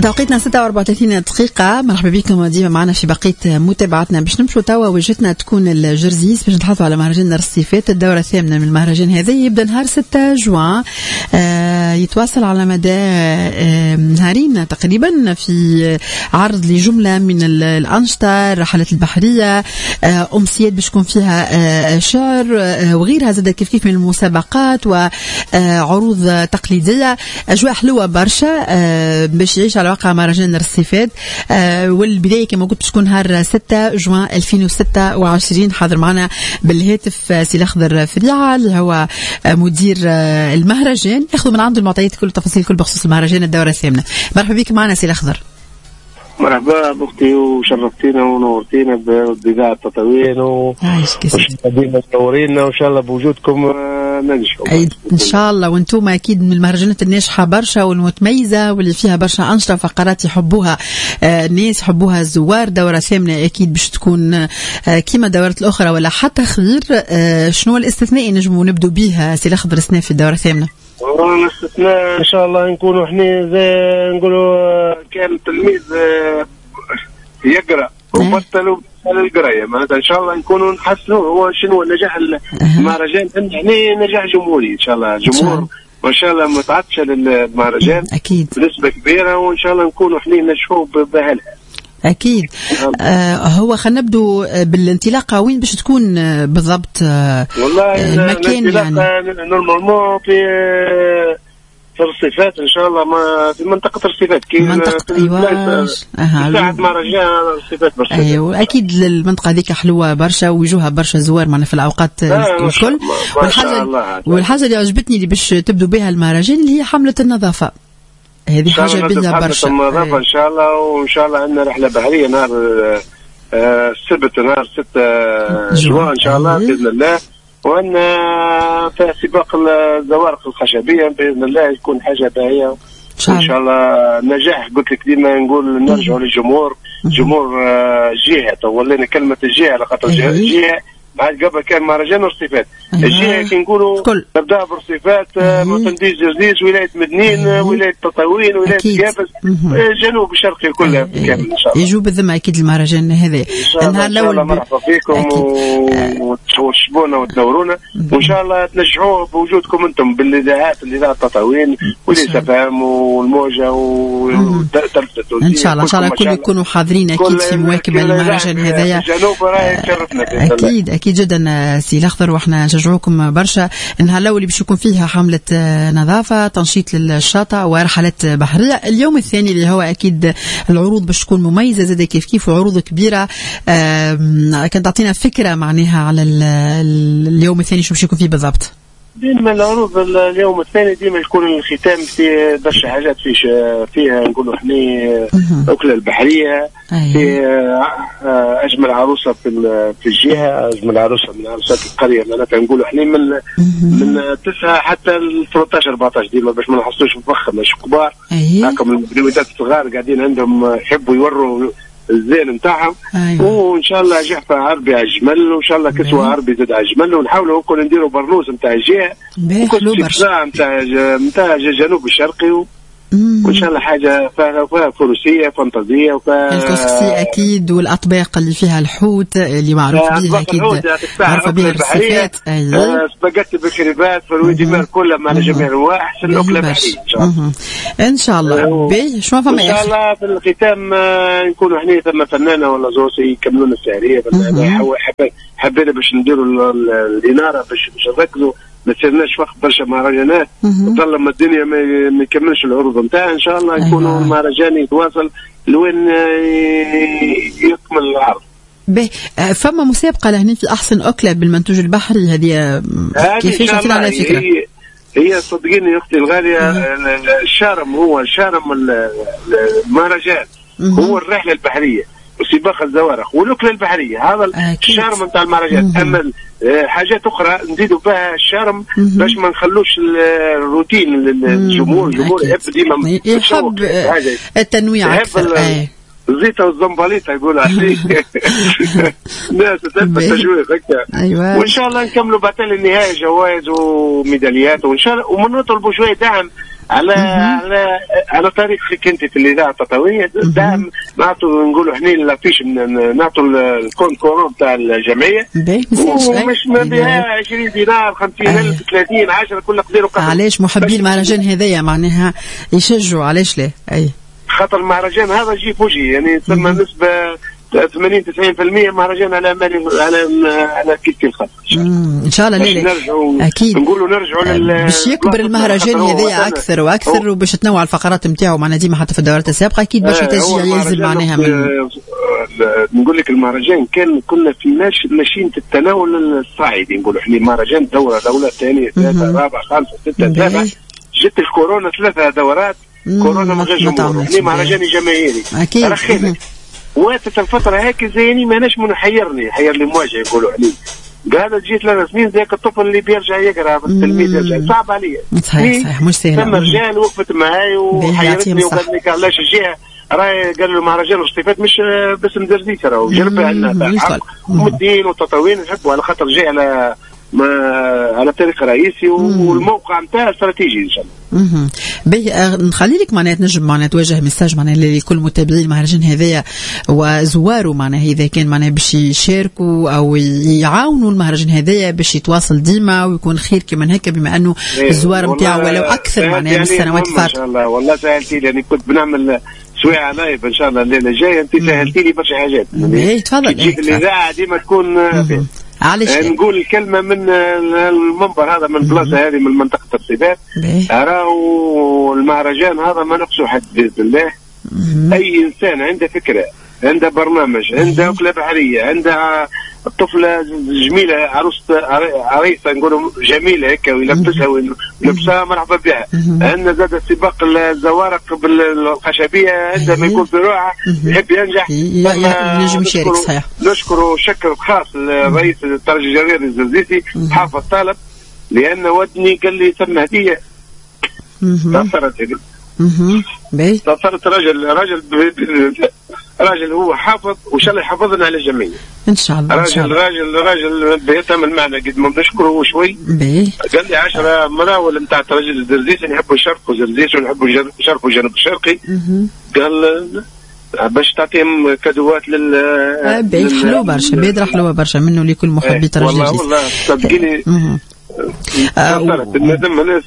توقيتنا 36 دقيقة. مرحبا بكم ديما معنا في بقية متابعتنا. باش نمشوا توا وجهتنا تكون الجرزيس باش نتحدثوا على مهرجان الرصيفات. الدورة الثامنة من المهرجان هذا يبدأ نهار 6 جوان، يتواصل على مدى نهارين تقريبا في عرض لجملة من الأنشطة، الرحلات البحرية، أمسيات باش يكون فيها شعر وغيرها، زاد كيف من المسابقات وعروض تقليدية. أجواء حلوة برشا باش يعيش على واقع مهرجان الرصيفات. والبداية كما قلت باش تكون نهار 6 جوان 2026. حاضر معنا بالهاتف سي الأخضر فريعة اللي هو مدير المهرجان، ياخذ من عنده المعطيات كل التفاصيل كل بخصوص المهرجان الدورة الثامنة. مرحبا بك معنا سي الأخضر. مرحبا بختي وشرفتينا ونورتينا بإذاعة تطاوين وديما تنورينا وإن شاء الله بوجودكم ننجحوا إن شاء الله. وانتم أكيد من المهرجانات الناجحة برشا والمتميزة واللي فيها برشا أنشطة فقرات يحبوها الناس، يحبوها الزوار. دورة ثامنة أكيد باش تكون كيما دورات الأخرى ولا حتى خير. شنو الاستثناء نجموا نبدو بيها سي الأخضر استثناء في الدورة الثامنة؟ الاستثناء ان شاء الله نكونوا احنا زي نقولوا كان التلميذ يقرا وبطلوا القرايه، معناتها ان شاء الله نكونوا نحسنوا هو شنو نجاح المهرجان. احنا نجاح جمهوري ان شاء الله، جمهور ما شاء الله متعطشه للمهرجان اكيد بنسبه كبيره، وان شاء الله نكونوا احنا نشوفوا بهالها أكيد. هو خلينا نبدو بالانطلاقة. وين باش تكون بالضبط والله المكان؟ يعني نورمالمون في الرصيفات إن شاء الله، ما في منطقة الرصيفات كي منطقة أيوة ساعة مهرجان الرصيفات برشا. أيوة أكيد المنطقة ذيك حلوة برشا ويجوها برشا زوار معنا في الأوقات الكل. والحاجة اللي عجبتني اللي باش تبدو بها المهرجان اللي هي حملة النظافة. هذه حاجة بيها برشا. النظافة إن شاء الله، وإن شاء الله عندنا رحلة بحرية نهار السبت نهار 6 جوان إن شاء الله بإذن الله، وأن في سباق الزوارق الخشبية بإذن الله يكون حاجة باهية إن شاء الله. نجاح قلت لك ديما نقول نرجع للجمهور، جمهور جهة. ولينا كلمة الجهة على خاطر جهة بعد قبل كان مهرجان الرصيفات. الجهة كي نقولوا نبدأ بالرصيفات تنديس جرزيس، ولاية مدنين، ولاية تطاوين، ولاية كابس، جنوب الشرقي كلها كامل إن شاء الله. يجوا بالذمة أكيد المهرجان هذا. النهار الأول مرحبا فيكم وتشوفونا وتنورونا، وإن شاء الله تنجحوا بوجودكم أنتم بالإذاعات، الإذاعة تطاوين وليس فهم والموجة وتلفت. إن شاء الله إن شاء الله الكل يكونوا حاضرين أكيد في مواكب المهرجان هذايا. الجنوب راهي تشرفنا أكيد جدا سي الأخضر، وإحنا نشجعوكم برشا. النهار الأول اللي باش يكون فيها حملة نظافة، تنشيط للشاطئ ورحلات بحرية. اليوم الثاني اللي هو أكيد العروض باش تكون مميزة زاد كيف وعروض كبيرة. كان تعطينا فكرة معناها على اليوم الثاني شو باش يكون فيه بالضبط؟ ديما العروض اليوم الثاني ديما يكون الختام في برشا حاجات فيها نقولوا احنا أكلة البحرية، في أجمل عروسة في الجهة، أجمل عروسة من عروسات القرية، معناتها نقولوا احنا من 9 حتى 13 14 ديما باش ما نحصلوش بفخم مش كبار هاكم البريويتات الصغار قاعدين عندهم يحبوا يوروا الزين نتاعهم. وان شاء الله جحفة عربي اجمل، وان شاء الله كسوة عربي زاد اجمل، ونحاولوا نكون نديروا برنوس نتاع الجهه وكل نتاع الجنوب الشرقي، وان شاء الله حاجه فيها فروسيه فانتازيه الكسكسي اكيد، والاطباق اللي فيها الحوت اللي معروف بها اكيد عارفه بها الرصيفات. سباجيتي بالكريبات فرويدي مار كلها مع جميع الانواع، احسن اكله بحريه ان شاء الله. ان شاء الله باهي. شنو فما ان شاء الله في الختام نكونوا احنا ثم فنانه ولا زوسي يكملون السهريه. حبينا باش نديروا الاناره باش نركزوا ما تصيرناش وقت برشا مهرجانات وظل ما الدنيا ما يكملش العروض نتاعها. ان شاء الله يكونوا المهرجان يتواصل لوين يكمل العرض. به فما مسابقه لهنا في احسن اكله بالمنتوج البحري، هذه كيفاش عطينا على فكره؟ هي صدقيني يا اختي الغاليه، الشارم هو شارم المهرجان، هو الرحله البحريه وسباق الزوارق والأكلة البحرية، هذا الشارم نتاع المهرجان. أما حاجات أخرى نزيدوا بها الشارم باش ما نخلوش الروتين الجمهور يحب ديما يحب التنويع أكثر. الزيتة والزنبليطة يقول عليه الناس تحب التجويق هكا. وإن شاء الله نكملوا بعد النهاية جوائز وميداليات، وإن شاء الله ومن نطلبوا شوية دعم على طريقك انت في الاذاعه التطوعيه دائما نعطوا نقولوا احنا لا فيش نعطوا الكون كورون تاع الجمعيه ومش ما بها 20 دينار 50,000 30 10 كل قدير وقدر. علاش محبي المهرجان هذايا معناها يشجعوا علاش لا؟ اي خاطر المهرجان هذا جي فوجي يعني ثم نسبه 80-90% مهرجان على على كيف الخط ان شاء الله. لا اكيد نقولوا نرجعوا باش يكبر المهرجان هذايا اكثر واكثر وباش تنوع الفقرات نتاعو معنا ديما حتى في الدورات السابقه اكيد باش تشجيع يلزم معناها من نقول لك المهرجان كنا في ماشيين التناول الصاعدي نقولوا احنا مهرجان دوله ثانيه ثالثه رابعه خامسه سته سابعه جت الكورونا 3 دورات كورونا ما غير جمهور احنا مهرجان جماهيري اكيد وقت الفترة هيك زيني ما نجم حير لي مواجهة يقولوا عليه هذا جيت 3 سنين زيك الطفل اللي بيرجع يقرا التلميذ يرجع صعب عليه صحيح مش سهل. ثم رجال وقفت معاي وحيرتني وقال لي علاش الجهة راي قال له مهرجان واستفاد مش باسم درزيس راهو جربه عندنا مدين وتطوين نحبوا على خاطر جاي على طريق رئيسي والموقع نتاعه استراتيجي ان شاء الله. نخلي لك معناها تنجم معناها توجه ميساج معناها لكل متابعي المهرجان هذايا وزواره معناها اذا كان معناها باش يشاركوا او يعاونوا المهرجان هذايا باش يتواصل ديما ويكون خير كمان هكا بما انه الزوار نتاعو ولو اكثر معناها من السنوات الفاتت. ان شاء الله والله سهلتي لي يعني كنت بنعمل سواء لايف ان شاء الله الليله الجايه انت سهلتي لي برشا حاجات. تفضل. تجيك الاذاعه ديما تكون نقول الكلمة من المنبر هذا من بلاصة هذه من منطقة الصفات راهو المهرجان هذا ما نقصه حد بإذن الله. أي إنسان عنده فكرة عنده برنامج عنده أكلة بحرية عنده طفلة جميلة عريسة نقولوا جميلة هيك ويلبسها ولبسها مرحبا بها. عندنا زاد سباق الزوارق بالخشبية عندما يكون في روعة يحب ينجح نجم يشارك. صحيح نشكر شكر خاص لرئيس الترجي الجزائري الزرزيسي حافظ طالب لأن ودني قال لي ثم هدية صارت راجل هو حافظ وإن شاء الله يحفظنا على الجميع إن شاء الله. راجل بيتعمل معنا قد ما بنشكره شوي قال لي 10 مناول نتاع ترجي الزرزيس نحبوا يشاركوا زرزيس ونحبوا يشاركوا الجنوب الشرقي قال باش تعطيهم كادوات حلو برشا بيدرا حلوه برشا منه لكل محبي ترجي الزرزيس. والله صدقيني الناس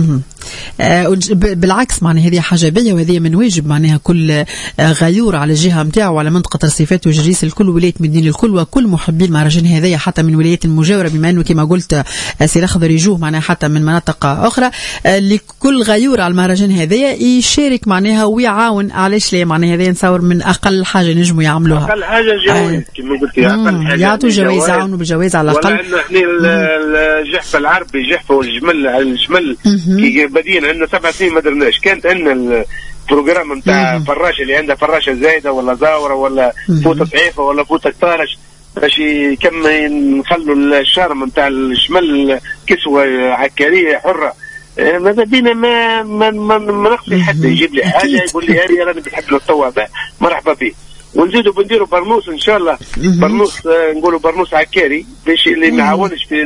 بالعكس معناها هذه حاجه بيه وهذه من واجب معناها كل غيور على الجهه نتاعو وعلى منطقه الرصيفات وجريس الكل ولايه مدينه الكل وكل محبي المهرجان هذايا حتى من ولايات المجاوره بما انه كما قلت سير اخضر يجوه معناها حتى من مناطق اخرى لكل غيور على المهرجان هذايا يشارك معناها ويعاون. علاش لا معناها هذايا نصور من اقل حاجه نجموا يعملوها اقل حاجه جوائز كما قلت اقل حاجه يعطوا جوائز يعاونوا بالجوائز على الاقل. ولا احنا الجحفه العربي جحفه والجمل على الشمل كي بدينا عندنا 7 سنين ما درناش كانت عندنا البروجرام نتاع فراشه اللي عندها فراشه زايده ولا زاوره ولا فوطه ضعيفه ولا فوطه طارش باش كم نخلوا الشارم نتاع الشمال كسوه عكاريه حره. ماذا بينا ما نقصي حد يجيب لي حاجه يقول لي هذه راني بنحب نتطوع بها مرحبا به ونزيدوا بنديروا برنوس ان شاء الله برنوس نقولوا برنوس عكاري باش اللي ما يعاونش في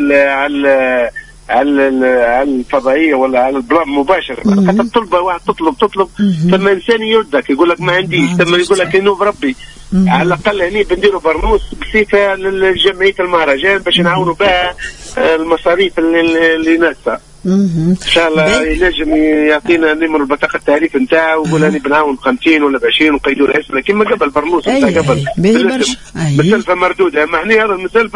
على الفضائيه ولا على البلان مباشر حتى الطلبه واحد تطلب ثم انسان يردك يقول لك ما عنديش ثم يقول لك انه بربي على الاقل هني بنديروا برنوس بصفه لجمعيه المهرجان باش نعاونوا بها المصاريف اللي ناسها ان شاء الله ينجم يعطينا نمر البطاقه التعريف نتاعو ويقول راني بنعاون 50 ولا ب20 ونقيدوا الاسم كما قبل برنوس قبل بالسلفه مردوده ما احنا هذا المسلفه